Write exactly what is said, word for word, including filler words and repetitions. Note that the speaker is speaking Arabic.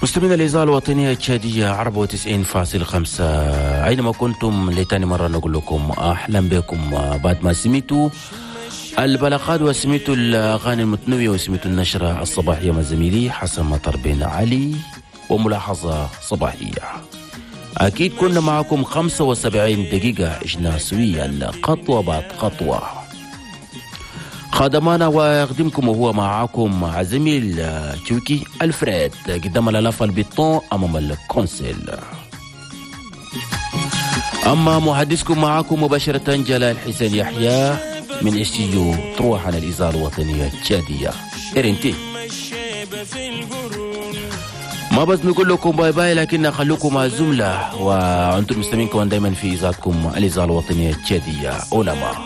مستمعين الإذاعة الوطنية التشادية أربعة وتسعين فاصلة خمسة، أينما كنتم لتاني مرة نقول لكم أهلا بكم بعد ما سمعتوا البلاغات وسمعتوا الأغاني المتنوية وسمعتوا النشرة الصباحية مع زميلي حسن مطر بن علي وملاحظة صباحية. أكيد كنا معكم خمسة وسبعين دقيقة عشنا سويا خطوة بعد خطوة. خادمانا ويخدمكم وهو معكم مع زميل تشوكي الفريد قدام الألاف البيطون أمام الكونسيل. أما محدثكم معكم مباشرة جلال حسين يحيى من استديو تروح على الإذاعة الوطنية التشادية. إرنتي ما بس نقول لكم باي باي، لكن خلوكم مع الزملة وأنتم مستمعين كمان دايما في إذاعتكم الإذاعة الوطنية التشادية أولما.